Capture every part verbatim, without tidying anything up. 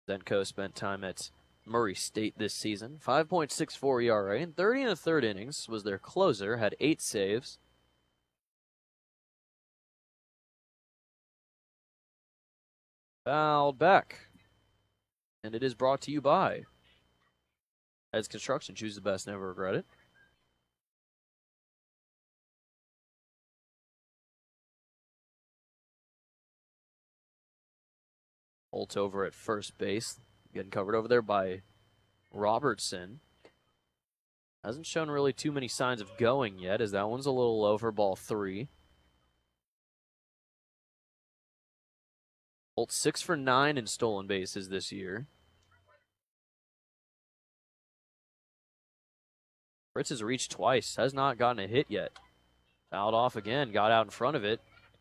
Zenko spent time at Murray State this season. five point six four E R A in thirty and a third innings, was their closer, had eight saves. Fouled back. And it is brought to you by Ed's Construction. Choose the best, never regret it. Holt over at first base, getting covered over there by Robertson. Hasn't shown really too many signs of going yet, as that one's a little low for ball three. Holt six for nine in stolen bases this year. Fritz has reached twice, has not gotten a hit yet. Fouled off again, got out in front of it.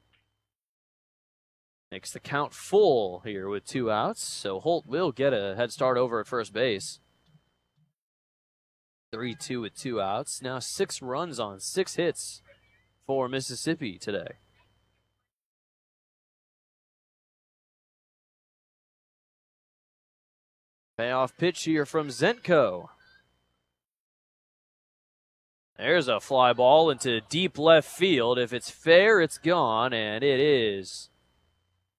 Makes the count full here with two outs, so Holt will get a head start over at first base. three two with two outs. Now six runs on six hits for Mississippi today. Payoff pitch here from Zenko. There's a fly ball into deep left field. If it's fair, it's gone, and it is.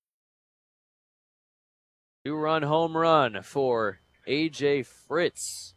Two-run home run for A J Fritz.